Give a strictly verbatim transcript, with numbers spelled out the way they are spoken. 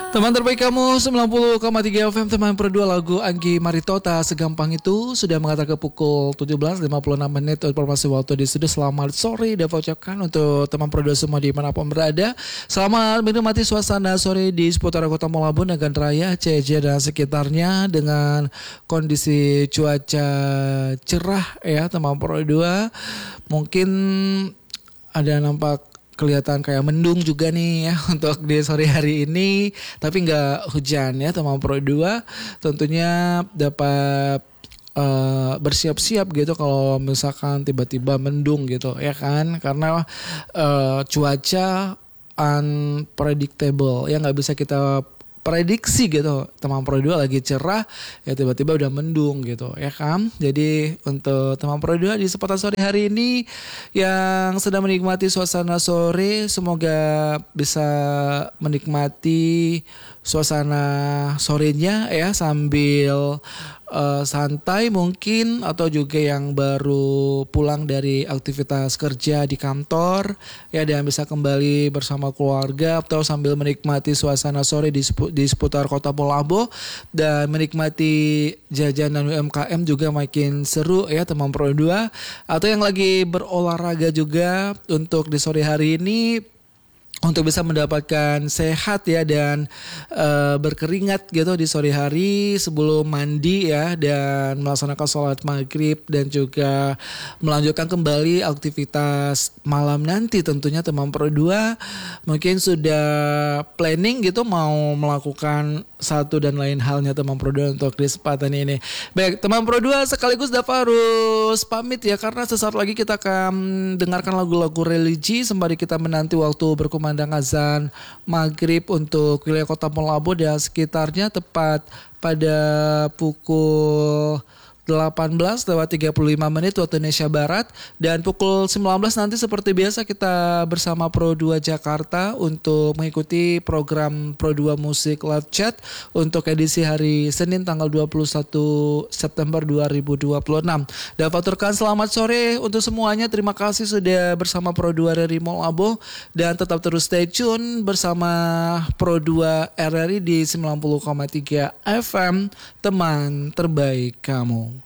Teman terbaik kamu sembilan puluh koma tiga F M, teman berdua lagu Anggi Maritota Segampang Itu sudah mengatakan pukul tujuh belas lima puluh enam menit informasi waktu di studio. Selamat sore dan ucapkan untuk teman berdua semua dimanapun berada. Selamat menikmati suasana sore di seputar Kota Moulabun, Nagan Raya, C J dan sekitarnya dengan kondisi cuaca cerah ya teman berdua. Mungkin ada nampak kelihatan kayak mendung juga nih ya untuk di sore hari ini, tapi nggak hujan ya teman Pro dua. Tentunya dapat uh, bersiap-siap gitu kalau misalkan tiba-tiba mendung gitu ya kan, karena uh, cuaca unpredictable ya, nggak bisa kita prediksi gitu. Teman Pro dua lagi cerah ya tiba-tiba udah mendung gitu ya kan. Jadi untuk teman Pro dua di kesempatan sore hari ini yang sedang menikmati suasana sore, semoga bisa menikmati suasana sorenya ya sambil uh, santai mungkin, atau juga yang baru pulang dari aktivitas kerja di kantor ya, dan bisa kembali bersama keluarga atau sambil menikmati suasana sore di, sepu, di seputar Kota Moulabun dan menikmati jajanan U M K M juga makin seru ya teman Pro dua. Atau yang lagi berolahraga juga untuk di sore hari ini untuk bisa mendapatkan sehat ya dan uh, berkeringat gitu di sore hari sebelum mandi ya, dan melaksanakan sholat maghrib dan juga melanjutkan kembali aktivitas malam nanti. Tentunya teman Pro dua mungkin sudah planning gitu mau melakukan satu dan lain halnya teman Pro dua untuk di kesempatan ini. Baik teman Pro dua, sekaligus dapat harus pamit ya, karena sesaat lagi kita akan dengarkan lagu-lagu religi sembari kita menanti waktu berkumandang azan maghrib untuk wilayah Kota Moulabun dan sekitarnya, tepat pada pukul delapan belas lewat tiga puluh lima menit waktu Indonesia Barat, dan pukul sembilan belas nanti seperti biasa kita bersama Pro dua Jakarta untuk mengikuti program Pro dua Musik Live Chat untuk edisi hari Senin tanggal dua puluh satu September dua ribu dua puluh enam. Dan faturkan selamat sore untuk semuanya. Terima kasih sudah bersama Pro dua dari Moulabun, dan tetap terus stay tune bersama Pro dua R R I di sembilan puluh koma tiga F M, teman terbaik kamu.